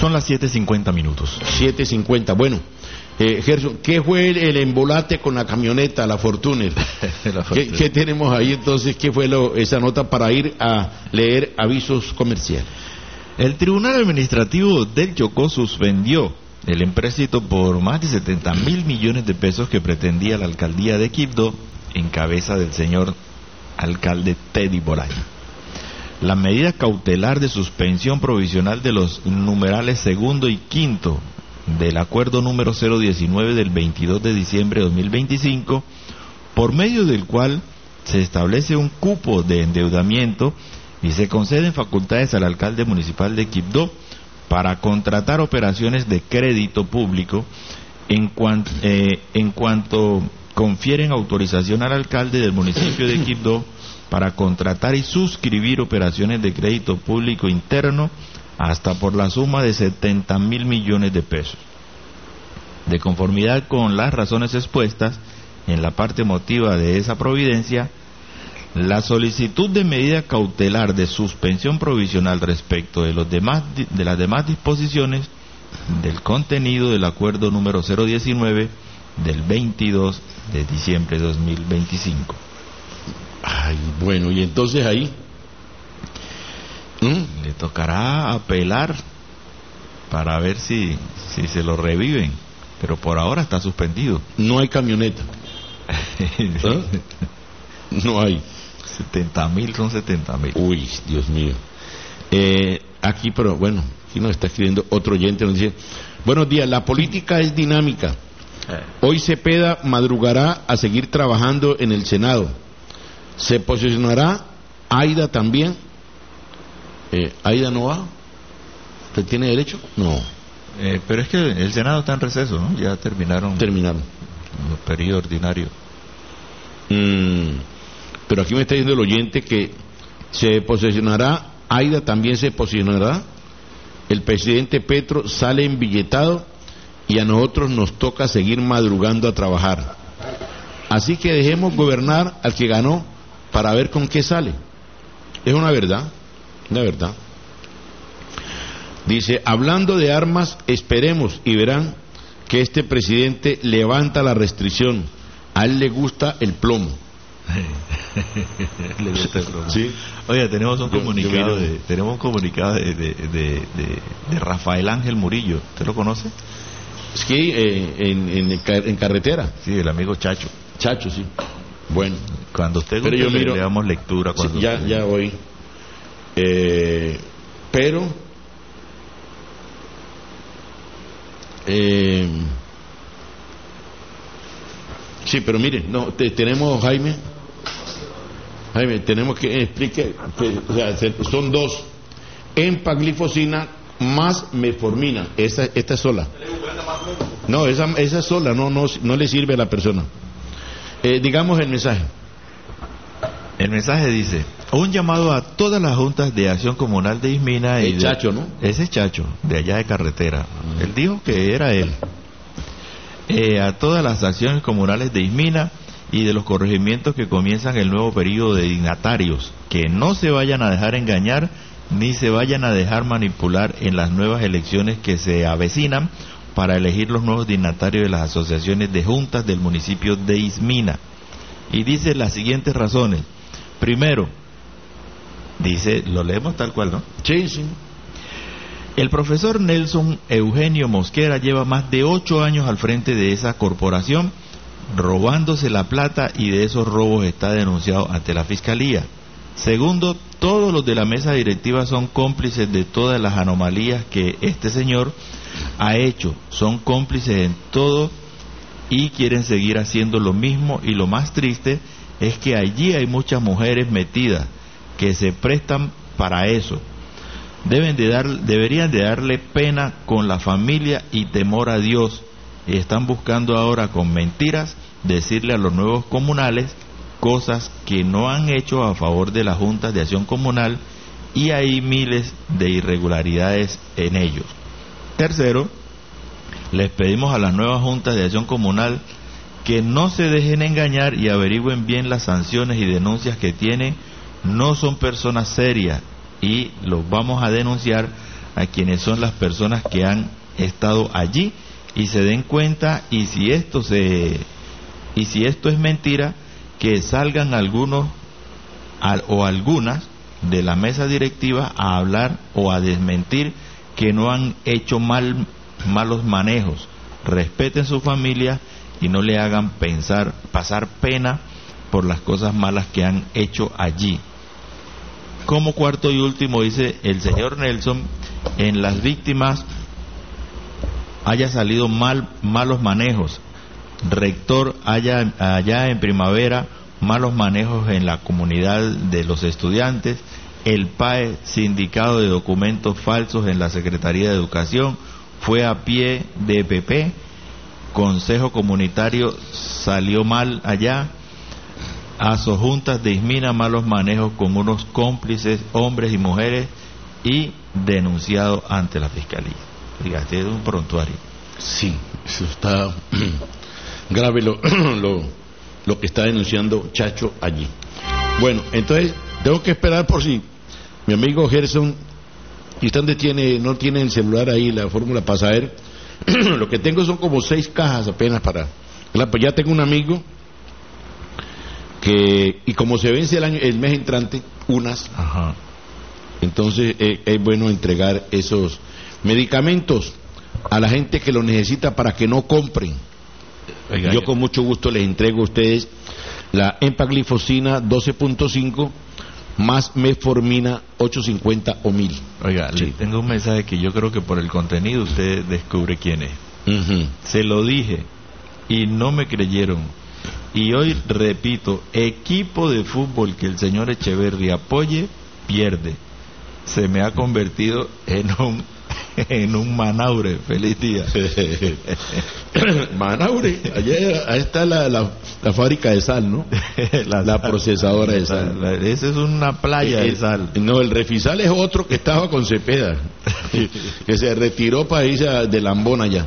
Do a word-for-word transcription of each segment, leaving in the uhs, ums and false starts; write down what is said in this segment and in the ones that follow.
Son las siete cincuenta minutos. siete cincuenta, bueno. Eh, Gerson, ¿qué fue el, el embolate con la camioneta, la Fortuner? La ¿Qué, ¿Qué tenemos ahí entonces? ¿Qué fue lo, esa nota para ir a leer avisos comerciales? El Tribunal Administrativo del Chocó suspendió el empréstito por más de setenta mil millones de pesos que pretendía la alcaldía de Quibdó en cabeza del señor alcalde Teddy Bolaño. La medida cautelar de suspensión provisional de los numerales segundo y quinto del acuerdo número cero diecinueve del veintidós de diciembre de dos mil veinticinco, por medio del cual se establece un cupo de endeudamiento y se conceden facultades al alcalde municipal de Quibdó para contratar operaciones de crédito público en, cuan, eh, en cuanto confieren autorización al alcalde del municipio de Quibdó para contratar y suscribir operaciones de crédito público interno hasta por la suma de setenta mil millones de pesos. De conformidad con las razones expuestas en la parte motiva de esa providencia, la solicitud de medida cautelar de suspensión provisional respecto de, los demás, de las demás disposiciones del contenido del acuerdo número cero diecinueve del veintidós de diciembre de dos mil veinticinco. Ay, bueno, y entonces ahí ¿Mm? le tocará apelar para ver si, si se lo reviven, pero por ahora está suspendido. No hay camioneta. ¿Ah? No hay. setenta mil son setenta mil. Uy, Dios mío. Eh, aquí, pero bueno, aquí nos está escribiendo otro oyente, nos dice: buenos días, la política es dinámica. Hoy Cepeda madrugará a seguir trabajando en el Senado. ¿Se posicionará Aida también? Eh, ¿Aida no va? ¿Usted tiene derecho? No. Eh, pero es que el Senado está en receso, ¿no? Ya terminaron. Terminaron. El periodo ordinario. Mm, pero aquí me está diciendo el oyente que se posicionará, Aida también se posicionará. El presidente Petro sale embilletado y a nosotros nos toca seguir madrugando a trabajar. Así que dejemos gobernar al que ganó para ver con qué sale. Es una verdad, una verdad. Dice, hablando de armas, esperemos y verán que este presidente levanta la restricción. A él le gusta el plomo. Le gusta el plomo. Sí. Oye, tenemos un Yo- comunicado, yo miro- de, tenemos un comunicado de, de, de, de, de Rafael Ángel Murillo. ¿Usted lo conoce? Es que eh, en, en, en carretera. Sí, el amigo Chacho. Chacho, sí. Bueno. Cuando usted Pero guste, yo le, miro- le damos lectura. Sí, Cuando ya, usted- ya voy. Eh, pero eh, sí, pero mire, no, te- tenemos Jaime, Jaime, tenemos que explique, que, o sea, se- son dos, empaglifosina más metformina, esta, esta es sola. No, esa, esa es sola, no, no, no le sirve a la persona. Eh, digamos el mensaje. El mensaje dice: un llamado a todas las juntas de acción comunal de Ismina y El de- Chacho, ¿no? Ese Chacho, de allá de carretera. Él dijo que era él. Eh, a todas las acciones comunales de Ismina y de los corregimientos que comienzan el nuevo periodo de dignatarios, que no se vayan a dejar engañar ni se vayan a dejar manipular en las nuevas elecciones que se avecinan para elegir los nuevos dignatarios de las asociaciones de juntas del municipio de Ismina. Y dice las siguientes razones. Primero, dice, lo leemos tal cual, ¿no? Sí, sí. El profesor Nelson Eugenio Mosquera lleva más de ocho años al frente de esa corporación, robándose la plata, y de esos robos está denunciado ante la Fiscalía. Segundo, todos los de la mesa directiva son cómplices de todas las anomalías que este señor ha hecho, son cómplices en todo y quieren seguir haciendo lo mismo, y lo más triste es que allí hay muchas mujeres metidas que se prestan para eso. Deben de dar, deberían de darle pena con la familia y temor a Dios, y están buscando ahora con mentiras decirle a los nuevos comunales cosas que no han hecho a favor de las juntas de acción comunal, y hay miles de irregularidades en ellos. Tercero, les pedimos a las nuevas juntas de acción comunal que no se dejen engañar y averigüen bien las sanciones y denuncias que tienen. No son personas serias y los vamos a denunciar a quienes son las personas que han estado allí y se den cuenta, y si esto se y si esto es mentira, que salgan algunos al, o algunas de la mesa directiva a hablar o a desmentir que no han hecho mal malos manejos. Respeten su familia y no le hagan pensar pasar pena por las cosas malas que han hecho allí. Como cuarto y último, dice el señor Nelson, en las víctimas haya salido mal malos manejos. Rector haya allá en Primavera malos manejos en la comunidad de los estudiantes. El P A E, sindicato de documentos falsos en la Secretaría de Educación, fue a pie de P P. Consejo Comunitario salió mal allá. Asojuntas de Ismina, malos manejos con unos cómplices, hombres y mujeres, y denunciado ante la Fiscalía. Diga, este es un prontuario. Sí, eso está grave lo, lo, lo que está denunciando Chacho allí. Bueno, entonces tengo que esperar por si mi amigo Gerson, ¿y usted dónde tiene, no tiene el celular ahí, la fórmula para saber? Lo que tengo son como seis cajas apenas para... Pues ya tengo un amigo que, y como se vence el año, el mes entrante, unas, Ajá. Entonces eh, es bueno entregar esos medicamentos a la gente que lo necesita para que no compren. Oiga, yo con mucho gusto les entrego a ustedes la empaglifosina doce punto cinco más metformina ochocientos cincuenta o mil. Oiga, sí. Le tengo un mensaje que yo creo que por el contenido usted descubre quién es. Uh-huh. Se lo dije y no me creyeron. Y hoy repito, equipo de fútbol que el señor Echeverri apoye, pierde. Se me ha convertido en un en un Manaure. Feliz día. Manaure, allá ahí está la, la, la fábrica de sal, ¿no? la, la procesadora de sal. La, la, esa es una playa el, de sal. No, el Refisal es otro que estaba con Cepeda, que se retiró para irse de Lambón allá.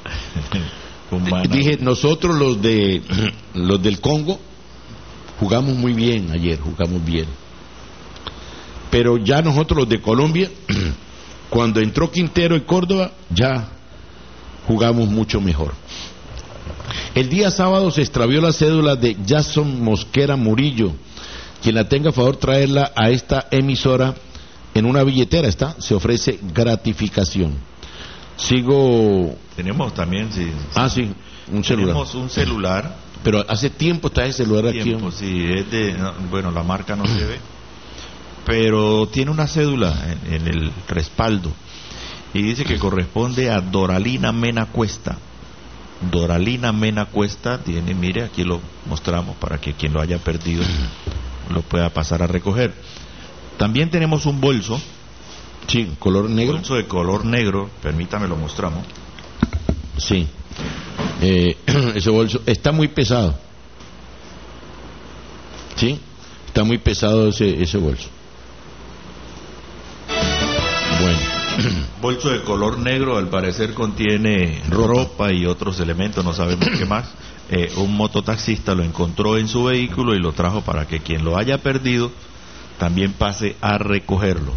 Dije, nosotros los de los del Congo jugamos muy bien ayer, jugamos bien. Pero ya nosotros los de Colombia, cuando entró Quintero y Córdoba, ya jugamos mucho mejor. El día sábado se extravió la cédula de Jason Mosquera Murillo. Quien la tenga, a favor traerla a esta emisora en una billetera, está, se ofrece gratificación. Sigo. Tenemos también, sí. Ah, sí, un celular. Tenemos un celular. Pero hace tiempo está ese celular tiempo, aquí. Sí, es de, no, bueno, la marca no se ve, pero tiene una cédula en, en el respaldo y dice que corresponde a Doralina Mena Cuesta. Doralina Mena Cuesta tiene, mire, aquí lo mostramos para que quien lo haya perdido lo pueda pasar a recoger. También tenemos un bolso. Sí, color negro. Bolso de color negro, permítame lo mostramos. Sí. Eh, ese bolso está muy pesado. Sí, está muy pesado ese, ese bolso. Bueno. Bolso de color negro, al parecer contiene ropa, ropa y otros elementos, no sabemos qué más. Eh, un mototaxista lo encontró en su vehículo y lo trajo para que quien lo haya perdido también pase a recogerlo.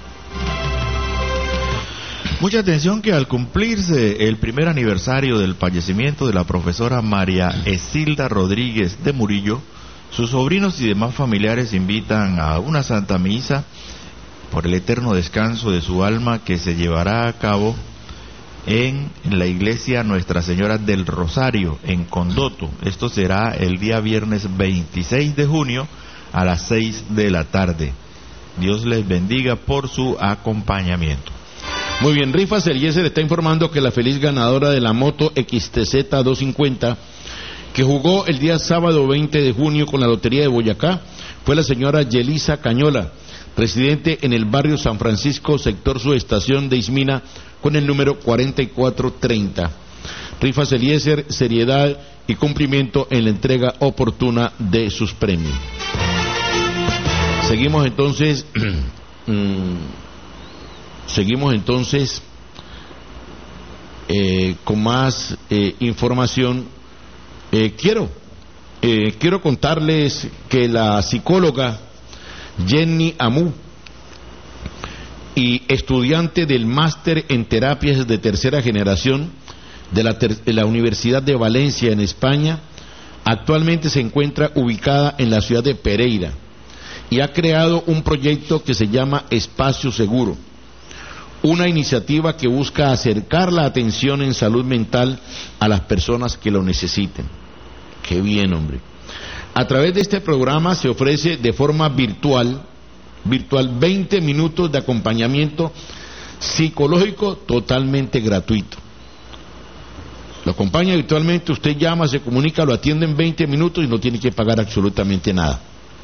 Mucha atención que al cumplirse el primer aniversario del fallecimiento de la profesora María Esilda Rodríguez de Murillo, sus sobrinos y demás familiares invitan a una santa misa por el eterno descanso de su alma, que se llevará a cabo en la iglesia Nuestra Señora del Rosario en Condoto. Esto será el día viernes veintiséis de junio a las seis de la tarde. Dios les bendiga por su acompañamiento. Muy bien, Rifas Eliezer está informando que la feliz ganadora de la moto X T Z doscientos cincuenta, que jugó el día sábado veinte de junio con la Lotería de Boyacá, fue la señora Yelisa Cañola, residente en el barrio San Francisco, sector subestación de Ismina, con el número cuarenta y cuatro treinta. Rifas Eliezer, seriedad y cumplimiento en la entrega oportuna de sus premios. Seguimos entonces... Seguimos entonces eh, con más eh, información. Eh, quiero, eh, quiero contarles que la psicóloga Jenny Amu y estudiante del máster en terapias de tercera generación de la, ter de la Universidad de Valencia en España. Actualmente se encuentra ubicada en la ciudad de Pereira y ha creado un proyecto que se llama Espacio Seguro, una iniciativa que busca acercar la atención en salud mental a las personas que lo necesiten. Qué bien, hombre. A través de este programa se ofrece de forma virtual, virtual veinte minutos de acompañamiento psicológico totalmente gratuito. Lo acompaña virtualmente, usted llama, se comunica, lo atiende en veinte minutos y no tiene que pagar absolutamente nada.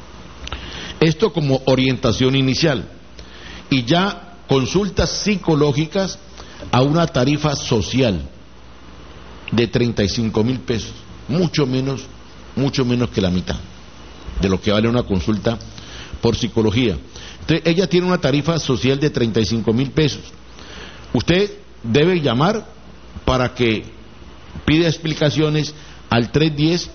Esto como orientación inicial. Y ya consultas psicológicas a una tarifa social de treinta y cinco mil pesos, mucho menos, mucho menos que la mitad de lo que vale una consulta por psicología. Entonces, ella tiene una tarifa social de treinta y cinco mil pesos. Usted debe llamar para que pida explicaciones al tres uno cero,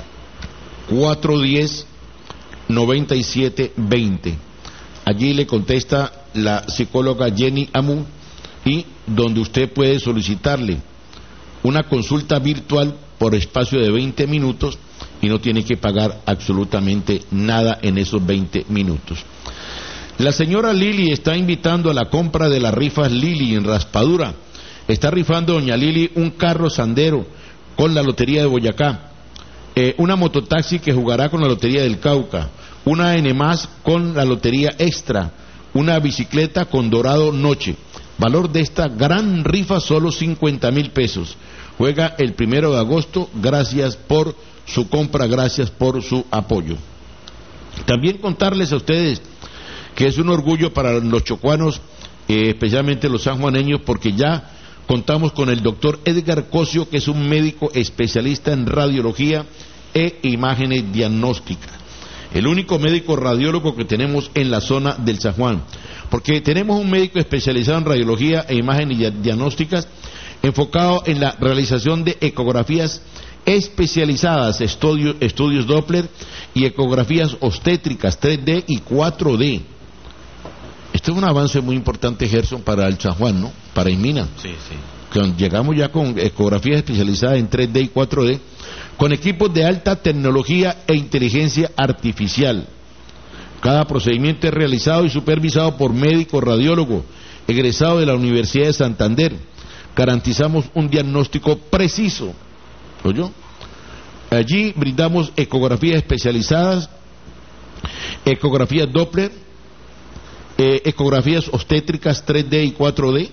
cuatro uno cero, nueve siete dos cero. Allí le contesta la psicóloga Jenny Amu, y donde usted puede solicitarle una consulta virtual por espacio de veinte minutos y no tiene que pagar absolutamente nada en esos veinte minutos. La señora Lili está invitando a la compra de las rifas Lili en Raspadura. Está rifando doña Lili un carro Sandero con la Lotería de Boyacá, eh, una mototaxi que jugará con la Lotería del Cauca, una N más con la Lotería Extra, una bicicleta con Dorado Noche. Valor de esta gran rifa solo cincuenta mil pesos. Juega el primero de agosto. Gracias por su compra, gracias por su apoyo. También contarles a ustedes que es un orgullo para los chocuanos, eh, especialmente los sanjuaneños, porque ya contamos con el doctor Edgar Cosio, que es un médico especialista en radiología e imágenes diagnósticas. El único médico radiólogo que tenemos en la zona del San Juan, porque tenemos un médico especializado en radiología e imágenes diagnósticas, enfocado en la realización de ecografías especializadas, estudio, estudios Doppler y ecografías obstétricas tres D y cuatro D. Este es un avance muy importante, Gerson, para el San Juan, ¿no? Para Imina. Sí, sí. Que llegamos ya con ecografías especializadas en tres D y cuatro D, con equipos de alta tecnología e inteligencia artificial. Cada procedimiento es realizado y supervisado por médico radiólogo egresado de la Universidad de Santander. Garantizamos un diagnóstico preciso. ¿Oyó? Allí brindamos ecografías especializadas, ecografías Doppler, eh, ecografías obstétricas tres D y cuatro D,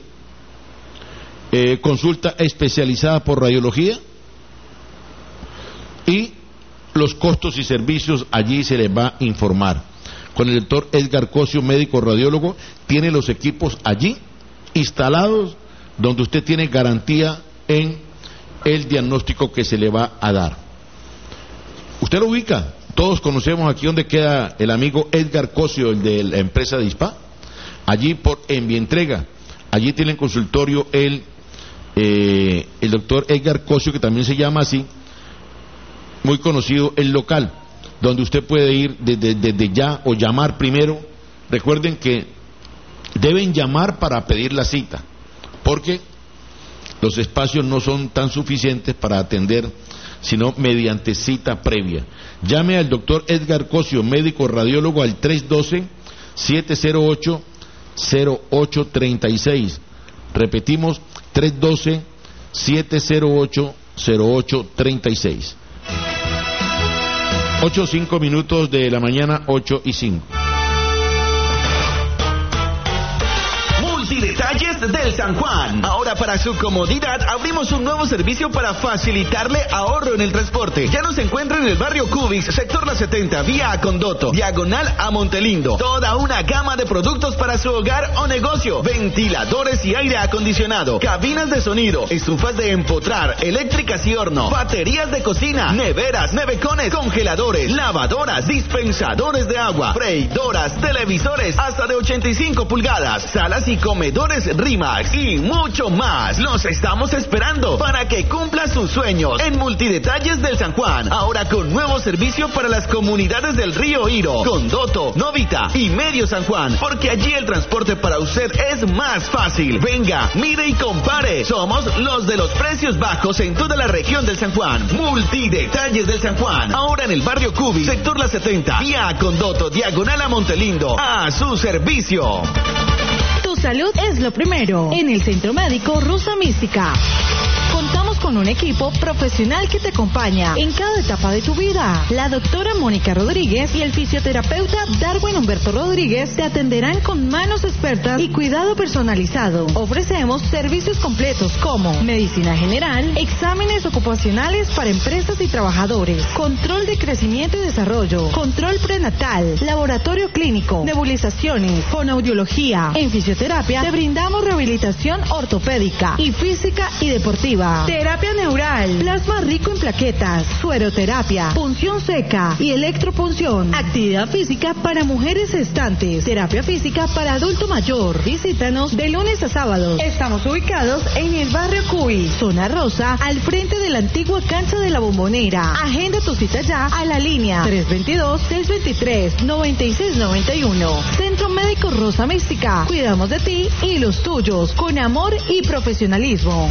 eh, consulta especializada por radiología, y los costos y servicios allí se les va a informar. Con el doctor Edgar Cosio, médico radiólogo, tiene los equipos allí instalados, donde usted tiene garantía en el diagnóstico que se le va a dar. Usted lo ubica, todos conocemos aquí donde queda el amigo Edgar Cosio, el de la empresa de Ispa, allí por Envientrega. Allí tiene el consultorio el, eh, el doctor Edgar Cosio, que también se llama así, muy conocido, el local, donde usted puede ir desde, desde ya o llamar primero. Recuerden que deben llamar para pedir la cita, porque los espacios no son tan suficientes para atender, sino mediante cita previa. Llame al doctor Edgar Cosio, médico radiólogo, al tres uno dos, siete cero ocho, cero ocho tres seis. Repetimos, tres uno dos, siete cero ocho, cero ocho tres seis. Ocho, cinco minutos de la mañana, ocho y cinco. Multidetalles del San Juan. Ahora, para su comodidad, abrimos un nuevo servicio para facilitarle ahorro en el transporte. Ya nos encuentra en el barrio Cubix, sector La setenta, vía a Condoto, diagonal a Montelindo. Toda una gama de productos para su hogar o negocio: ventiladores y aire acondicionado, cabinas de sonido, estufas de empotrar, eléctricas y horno, baterías de cocina, neveras, nevecones, congeladores, lavadoras, dispensadores de agua, freidoras, televisores hasta de ochenta y cinco pulgadas, salas y comedores RIMAX y mucho más. Los estamos esperando para que cumpla sus sueños en Multidetalles del San Juan. Ahora con nuevo servicio para las comunidades del Río Iro, Condoto, Novita y Medio San Juan, porque allí el transporte para usted es más fácil. Venga, mire y compare. Somos los de los precios bajos en toda la región del San Juan. Multidetalles del San Juan. Ahora en el barrio Cubi, sector La setenta, vía Condoto, diagonal a Montelindo. A su servicio. Tu salud es lo primero. En el Centro Médico Rosa Mística contamos con un equipo profesional que te acompaña en cada etapa de tu vida. La doctora Mónica Rodríguez y el fisioterapeuta Darwin Humberto Rodríguez te atenderán con manos expertas y cuidado personalizado. Ofrecemos servicios completos como medicina general, exámenes ocupacionales para empresas y trabajadores, control de crecimiento y desarrollo, control prenatal, laboratorio clínico, nebulizaciones, fonoaudiología. En fisioterapia te brindamos rehabilitación ortopédica y física y deportiva. Terapia neural, plasma rico en plaquetas, sueroterapia, punción seca y electropunción. Actividad física para mujeres gestantes, terapia física para adulto mayor. Visítanos de lunes a sábados. Estamos ubicados en el barrio Cuy, zona rosa, al frente de la antigua cancha de la Bombonera. Agenda tu cita ya a la línea tres veintidós, seiscientos veintitrés, noventa y seis noventa y uno. Centro Médico Rosa Mística. Cuidamos de ti y los tuyos con amor y profesionalismo.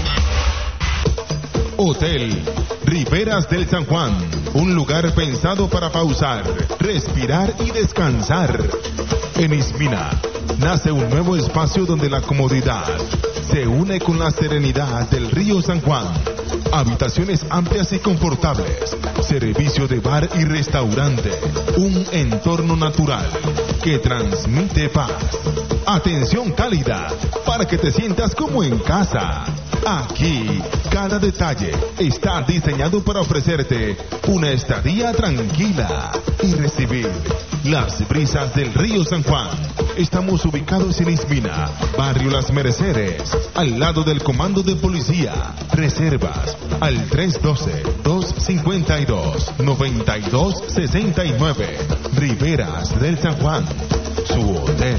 Hotel Riberas del San Juan, un lugar pensado para pausar, respirar y descansar. En Ismina nace un nuevo espacio donde la comodidad se une con la serenidad del río San Juan. Habitaciones amplias y confortables, servicio de bar y restaurante, un entorno natural que transmite paz. Atención cálida para que te sientas como en casa. Aquí, cada detalle está diseñado para ofrecerte una estadía tranquila y recibir las brisas del río San Juan. Estamos ubicados en Ismina, barrio Las Mercedes, al lado del comando de policía. Reservas al tres uno dos, dos cinco dos, nueve dos seis nueve. Riberas del San Juan, su hotel.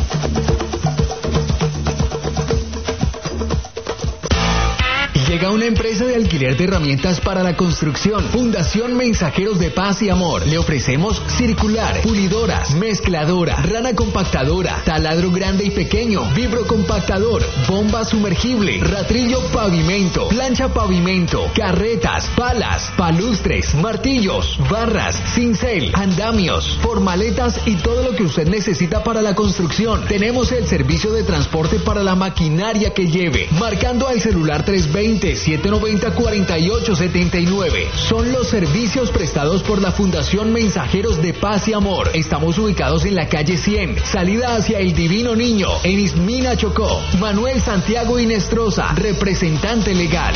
Llega una empresa de alquiler de herramientas para la construcción. Fundación Mensajeros de Paz y Amor. Le ofrecemos circular, pulidoras, mezcladora, rana compactadora, taladro grande y pequeño, vibrocompactador, bomba sumergible, ratrillo pavimento, plancha pavimento, carretas, palas, palustres, martillos, barras, cincel, andamios, formaletas y todo lo que usted necesita para la construcción. Tenemos el servicio de transporte para la maquinaria que lleve. Marcando al celular tres veinte, siete noventa, cuarenta y ocho setenta y nueve. Son los servicios prestados por la Fundación Mensajeros de Paz y Amor. Estamos ubicados en la calle cien, salida hacia el Divino Niño, en Ismina, Chocó. Manuel Santiago Inestrosa, representante legal.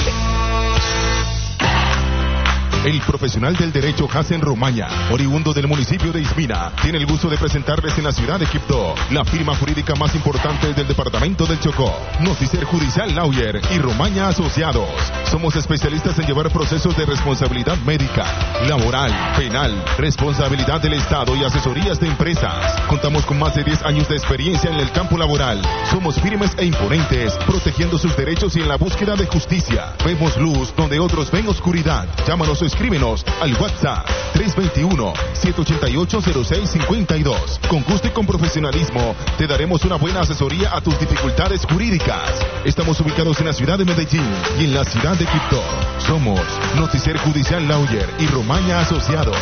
El profesional del derecho Hassen Romaña, oriundo del municipio de Ismina, tiene el gusto de presentarles en la ciudad de Quibdó la firma jurídica más importante del departamento del Chocó, Noticer Judicial Lawyer y Romaña Asociados. Somos especialistas en llevar procesos de responsabilidad médica, laboral, penal, responsabilidad del Estado y asesorías de empresas. Contamos con más de diez años de experiencia en el campo laboral. Somos firmes e imponentes, protegiendo sus derechos y en la búsqueda de justicia. Vemos luz donde otros ven oscuridad. Llámanos o escríbenos al WhatsApp tres dos uno, siete ocho ocho, cero seis cinco dos. Con gusto y con profesionalismo te daremos una buena asesoría a tus dificultades jurídicas. Estamos ubicados en la ciudad de Medellín y en la ciudad de Quibdó. Somos Noticer Judicial Lawyer y Romaña Asociados.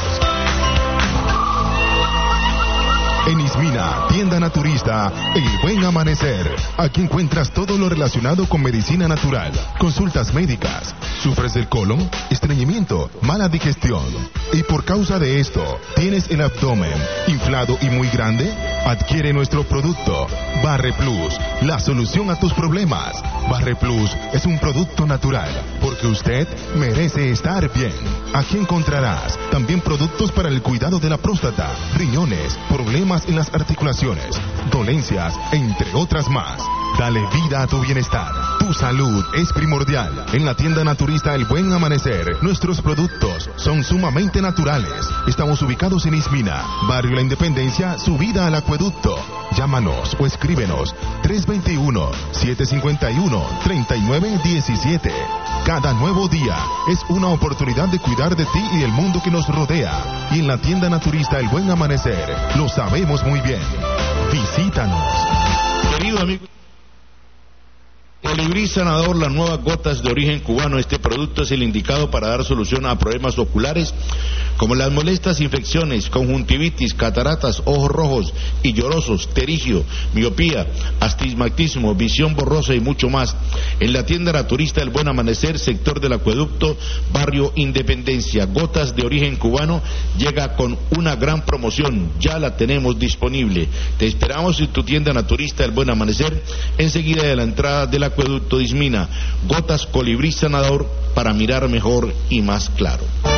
En Ismina, tienda naturista, El Buen Amanecer. Aquí encuentras todo lo relacionado con medicina natural, consultas médicas. ¿Sufres del colon, estreñimiento, mala digestión? Y por causa de esto, ¿tienes el abdomen inflado y muy grande? Adquiere nuestro producto, Barre Plus, la solución a tus problemas. Barre Plus es un producto natural, porque usted merece estar bien. Aquí encontrarás también productos para el cuidado de la próstata, riñones, problemas en las articulaciones, dolencias, entre otras más. Dale vida a tu bienestar. Tu salud es primordial. En la tienda naturista El Buen Amanecer, nuestros productos son sumamente naturales. Estamos ubicados en Ismina, Barrio La Independencia, subida al acueducto. Llámanos o escríbenos tres dos uno, siete cinco uno, tres nueve uno siete. Cada nuevo día es una oportunidad de cuidar de ti y del mundo que nos rodea. Y en la tienda naturista El Buen Amanecer, lo sabemos muy bien. Visítanos. Querido amigo, Colibrí Sanador, las nuevas gotas de origen cubano. Este producto es el indicado para dar solución a problemas oculares como las molestas infecciones, conjuntivitis, cataratas, ojos rojos y llorosos, terigio, miopía, astigmatismo, visión borrosa y mucho más. En la tienda naturista El Buen Amanecer, sector del acueducto, barrio Independencia. Gotas de origen cubano llega con una gran promoción, ya la tenemos disponible. Te esperamos en tu tienda naturista El Buen Amanecer, enseguida de la entrada del acueducto de Ismina. Gotas Colibrí Sanador para mirar mejor y más claro.